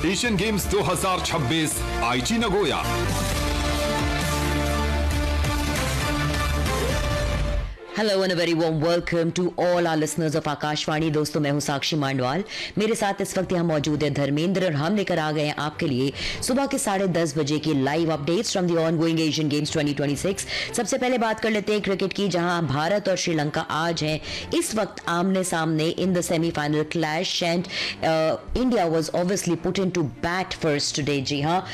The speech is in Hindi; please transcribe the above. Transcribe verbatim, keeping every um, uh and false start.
एशियन गेम्स दो हज़ार छब्बीस आईची Nagoya. Hello and a very warm welcome to all our listeners of Akashvani. दोस्तों, मैं हूं साक्षी मांडवाल। मेरे साथ इस वक्त यहाँ मौजूद है धर्मेंद्र और हम लेकर आ गए हैं आपके लिए सुबह के साढ़े दस बजे की live updates from the ongoing Asian games twenty twenty six. सबसे पहले बात कर लेते हैं क्रिकेट की, जहां भारत और श्रीलंका आज हैं इस वक्त आमने सामने in the semifinal clash and India was obviously put in to bat first today. जी हाँ,